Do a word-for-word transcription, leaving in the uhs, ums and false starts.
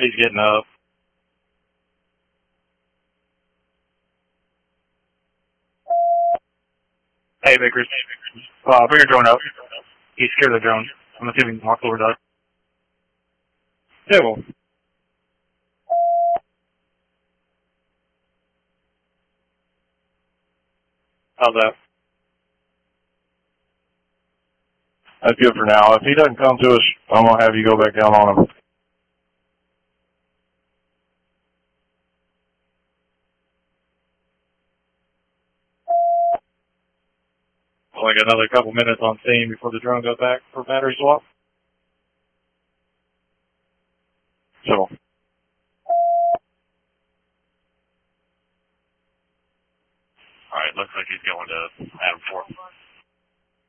He's getting up. Hey, Vickers. Uh, bring your drone up. He's scared of the drone. I'm gonna see if we can walk over to it. Civil. How's that? That's good for now. If he doesn't come to us, I'm going to have you go back down on him. Only got another couple minutes on scene before the drone goes back for battery swap. So. Alright, looks like he's going to Adam Fort.